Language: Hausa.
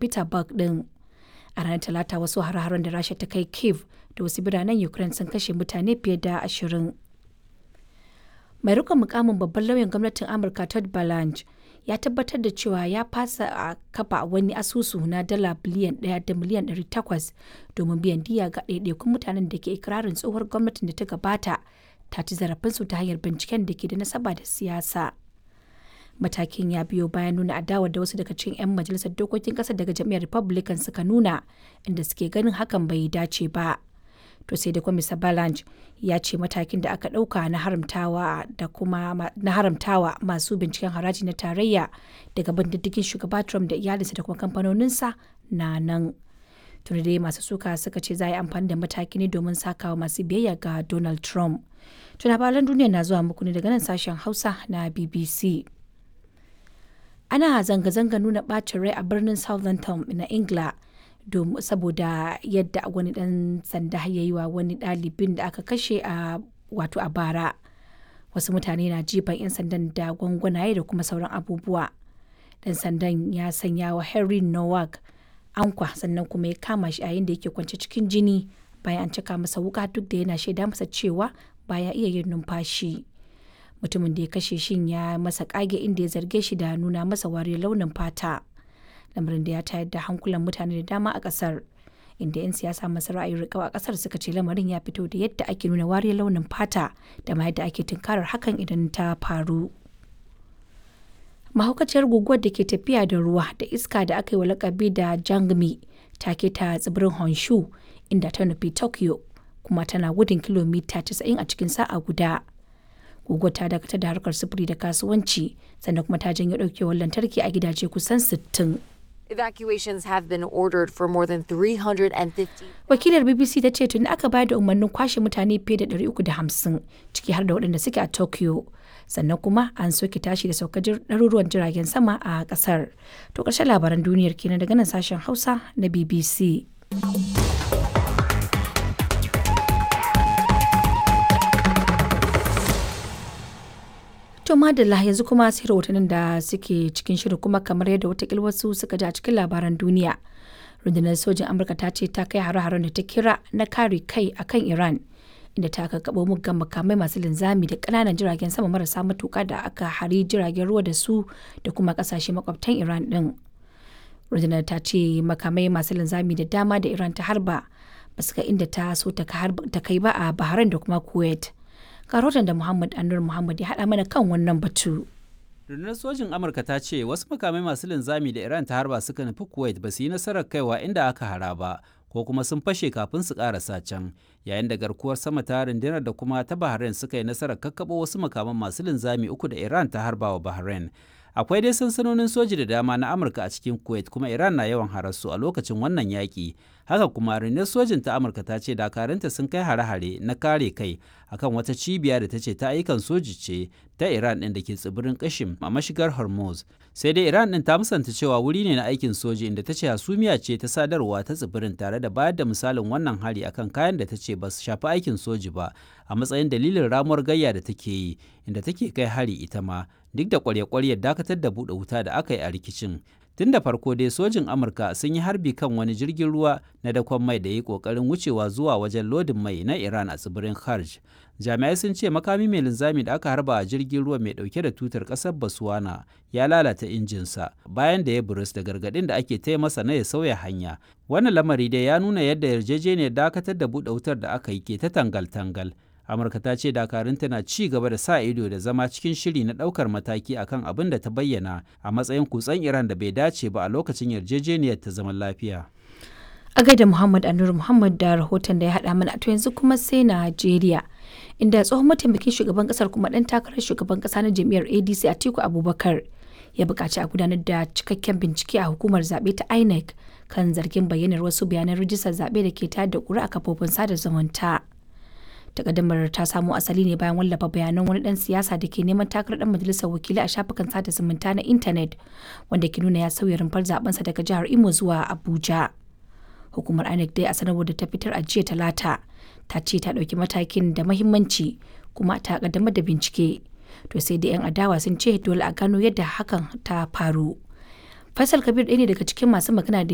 Petersburg din. A ranar Talata wasu hare-haren da Rasha ta kai Kyiv da wasu biranen Ukraine sun kashe mutane fiye da 20. Mai rikon mukamin babban lauyan gwamnatin Amurka Todd Blanche ya tabbatar da cewa ya fasa a kafa wani asusu na dala biliyan 1 da miliyan 800 domin biyan diya ga ɗaiɗaikun mutanen da ke ikirarin tsohuwar gwamnatin da ta gabata ta ci zarafinsu ta hanyar binciken da ke da nasaba da siyasa. Matakin ya biyo bayan nuna adawa da wasu daga cikin 'yan majalisar dokokin ƙasar daga jam'iyyar Republican suka nuna, inda suke ganin hakan bai dace ba. To sai da Mr. Blanche ya ce matakin da aka ɗauka na haramtawa masu binciken haraji na tarayya daga bandiddigin shugaba Trump da iyalinsa da kuma kamfanoninsa na nan. Tuni dai masu suka suka ce za a yi amfani da mataki ne domin sakawa masu biyayya ga Donald Trump. Labaran duniya na zuwa muku ne daga nan sashen Hausa na BBC. Ana zanga-zanga nuna ɓacin rai a birnin Southampton na Ingila saboda yadda wani ɗan sanda ya yi wa wani ɗalibin da aka kashe a bara. Wasu mutane na jifan 'yan sandan da gwangwanaye da kuma sauran abubuwa. Ɗan sandan ya sanya wa Henry Nowak ankwa sannan kuma ya kama shi yayin da yake kwance cikin jini bayan an caka masa wuka duk da yana shaida masa cewa baya iya yin numfashi. Mutumin da ya kashe shin ya masa kage inda ya zarge shi da nuna masa wariyar launin fata. Lamarin da ya tayar da hankulan mutane da dama a kasar, inda 'yan siyasa masu ra'ayin riƙau a kasar suka ce lamarin ya fito da yadda ake nuna wariyar launin fata da ma yadda ake tunkarar hakan idan ta faru. Mahaukaciyar guguwar da ke tafiya da ruwa da iska da aka yi wa lakabi da Jangmi ta keta tsibirin Honshu inda ta nufi Tokyo kuma tana gudun kilomita 90 a cikin sa'a guda. Guguwar ta dakatar da harkar sufuri da kasuwanci sannan kuma ta janyo daukewar lantarki a gidaje kusan 60. Evacuations have been ordered for more than 350. Wakilar BBC ta ce tuni aka bayar da umarnin kwashe mutane fiye da 350 ciki har da waɗanda suke a Tokyo. Sannan kuma an soke tashi da saukar ɗaruruwan jiragen sama a ƙasar. To ƙarshen labaran duniyar kenan daga nan sashen Hausa na BBC. To madalla yanzu kuma sai rahotannin da suke cikin shirin kuma kamar yadda watakil wasu suka ji a cikin labaran duniya. Rundunar sojin Amurka ta ce ta kai hare-haren da ta kira na kare kai akan Iran, inda ta kakkaɓo muggan makamai masu linzami da ƙananan jiragen sama marasa matuƙa da aka hari jiragen ruwa da su da kuma ƙasashe makwabtan Iran ɗin. Rundunar ta ce makamai masu linzami da dama da Iran ta harba ba su ga inda ta so ta kai ba a Bahrain da kuma Kuwait. Karotan da Muhammad Anur Muhammad ya haɗa mana kan wannan batu. Rundunar sojin Amurka ta ce wasu makamai masu linzami da Iran ta harba suka nufi Kuwait ba su yi nasarar kaiwa inda aka hara ba, ko kuma sun fashe kafin su karasa can, yayin da garkuwar sama ta rundunar da kuma ta Bahrain suka yi nasarar kakkaɓo wasu makaman masu linzami uku da Iran ta harba wa Bahrain. Akwai dai sansanonin soji da dama na Amurka a cikin Kuwait kuma Iran na yawan hararsu a lokacin wannan yaƙi. Haka kuma rundunar sojin ta Amurka ta ce dakarunta sun kai hare-hare na kare kai akan wata cibiya da ta ce ta ayyukan soji ce ta Iran ɗin da ke tsibirin Kashim a mashigar Hormuz. Sai dai Iran ɗin ta musanta cewa wuri ne na aikin soji, inda ta ce hasumiya ce ta sadarwa ta tsibirin, tare da bayar da misalin wannan hari akan kayan da ta ce ba su shafi aikin soji ba a matsayin dalilin ramuwar gayya da take yi, inda take kai hari ita ma duk da kwarya-kwaryar dakatar da buɗe wuta da aka yi a rikicin. Tun da farko dai sojin Amurka sun yi harbi kan wani jirgin ruwa na dakon mai da ya yi ƙoƙarin wucewa zuwa wajen lodin mai na Iran a tsibirin Kharj. Jami'ai sun ce makami mai linzami da aka harba a jirgin ruwa mai ɗauke da tutar ƙasar Botswana ya lalata injinsa bayan da ya burus da gargaɗin da ake taya masa na ya sauya hanya. Wannan lamari dai ya nuna yadda yarjejeniyar dakatar da buɗe wutar da aka yi ke ta tangal-tangal. Amurka ta ce dakarunta na ci gaba da sa ido da zama cikin shiri na ɗaukar mataki akan abin da ta bayyana a matsayin kutsen Iran da bai dace ba a lokacin yarjejeniyar ta zaman lafiya. A gaida Muhammad Anur Muhammad da rahoton da ya haɗa mana, to yanzu kuma sai Najeriya, inda tsohon mataimakin shugaban ƙasar kuma ɗan takarar shugaban ƙasa na jam'iyyar ADC Atiku Abubakar ya buƙaci a gudanar da cikakken bincike a hukumar zaɓe ta INEC kan zargin bayyanar wasu bayanan rijistar zaɓe da ke tayar da ƙuri'a a kafofin sada zumunta. Takaddamar ta samo asali ne bayan wallafa bayanan wani dan siyasa da ke neman takarar dan majalisar wakilai a shafukan sada zumunta na intanet, wanda ke nuna ya sauya rumfar zabensa daga jihar Imo zuwa Abuja. Hukumar INEC dai a sanarwar da ta fitar a jiya Talata ta ce ta ɗauki matakin da mahimmanci kuma ta kaddamar da bincike. To sai dai 'yan adawa sun ce dole a gano yadda hakan ta faru. Faisal Kabir ɗaya ne daga cikin masu magana da